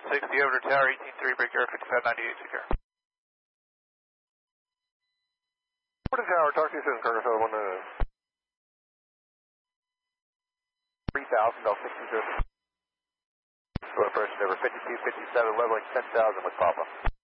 60 over to tower 18-3, break air 5598, take care. What is tower, talk to you soon, Curtis, 3000, Bell 62. Approach number 5257, leveling 10,000 with Papa.